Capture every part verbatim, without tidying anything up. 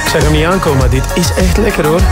zag hem niet aankomen, maar dit is echt lekker hoor.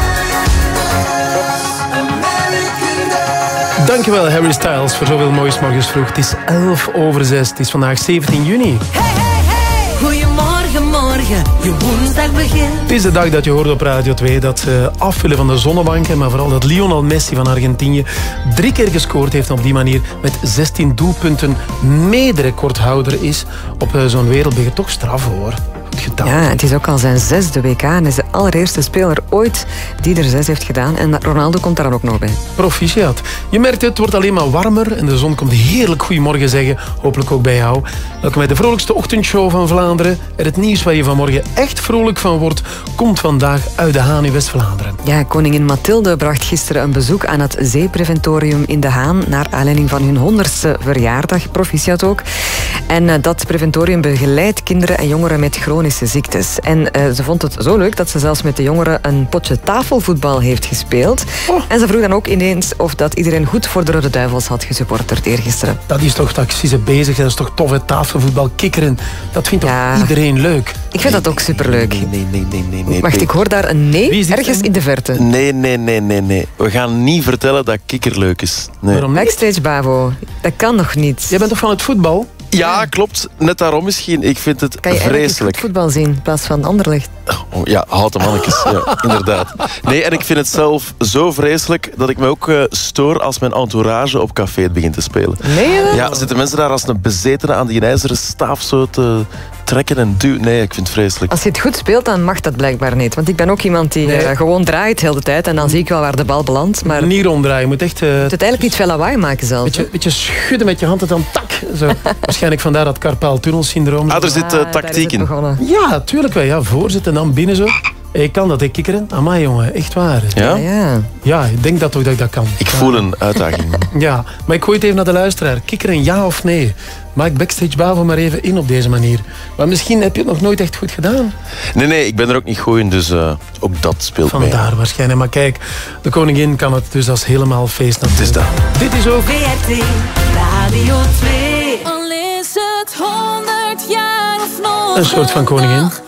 Dankjewel Harry Styles voor zoveel moois morgens vroeg. Het is elf over zes, het is vandaag zeventien juni. Hey, hey, hey. Goedemorgen, morgen, je woensdag begint. Het is de dag dat je hoorde op Radio twee dat ze afvullen van de zonnebanken, maar vooral dat Lionel Messi van Argentinië drie keer gescoord heeft en op die manier met zestien doelpunten mederecordhouder is op zo'n wereldbeker. Toch straf hoor. Gedaan. Ja, het is ook al zijn zesde W K en is de allereerste speler ooit die er zes heeft gedaan. En Ronaldo komt daar dan ook nog bij. Proficiat. Je merkt het, wordt alleen maar warmer en de zon komt heerlijk goedemorgen zeggen. Hopelijk ook bij jou. Welkom bij de vrolijkste ochtendshow van Vlaanderen. En het nieuws waar je vanmorgen echt vrolijk van wordt, komt vandaag uit De Haan in West-Vlaanderen. Ja, koningin Mathilde bracht gisteren een bezoek aan het Zeepreventorium in De Haan naar aanleiding van hun honderdste verjaardag. Proficiat ook. En uh, dat preventorium begeleidt kinderen en jongeren met chronische ziektes. En uh, ze vond het zo leuk dat ze zelfs met de jongeren een potje tafelvoetbal heeft gespeeld. Oh. En ze vroeg dan ook ineens of dat iedereen goed voor de Rode Duivels had gesupporterd eergisteren. Dat is toch, dat is ze bezig, dat is toch tof, het tafelvoetbal, kikkeren. Dat vindt toch ja. iedereen leuk? Ik vind dat ook superleuk. Nee, nee, nee, nee, nee, nee. Wacht, ik hoor daar een nee ergens in de verte. Nee, nee, nee, nee, nee. We gaan niet vertellen dat kikker leuk is. Nee. Waarom Backstage Bavo, dat kan nog niet. Jij bent toch van het voetbal? Ja, klopt. Net daarom misschien. Ik vind het kan je vreselijk. Kan voetbal zien in plaats van Anderlecht? Oh, ja, houten mannetjes. Ja, inderdaad. Nee, en ik vind het zelf zo vreselijk dat ik me ook uh, stoor als mijn entourage op café begint te spelen. Nee, je dat? Ja, zitten mensen daar als een bezetene aan die ijzeren staaf zo te trekken en duwen? Nee, ik vind het vreselijk. Als je het goed speelt, dan mag dat blijkbaar niet. Want ik ben ook iemand die nee. uh, gewoon draait heel de tijd en dan zie ik wel waar de bal belandt. Maar niet ronddraaien. Je moet echt... Uh, je moet het eigenlijk niet veel lawaai maken zelf. Beetje, beetje schudden met je hand en dan tak. Zo. Waarschijnlijk vandaar dat carpaaltunnelsyndroom. Ah, er zit uh, tactiek in. Ja, tuurlijk wel. Ja, voorzitten en dan binnen zo. Ik kan dat, ik kikkeren. Amai, jongen, echt waar. Ja? Ja, ja ik denk dat toch dat ik dat kan. Ik voel een uitdaging. Ja, maar ik gooi het even naar de luisteraar. Kikkeren, ja of nee? Maak Backstage Bavo maar even in op deze manier. Maar misschien heb je het nog nooit echt goed gedaan. Nee, nee, ik ben er ook niet goed in, dus uh, ook dat speelt mee. Vandaar waarschijnlijk. Maar kijk, de koningin kan het dus als helemaal feest natuurlijk. Het is dat. Dit is ook... V R T Radio twee. Al is het honderd jaar of nog een soort van koningin.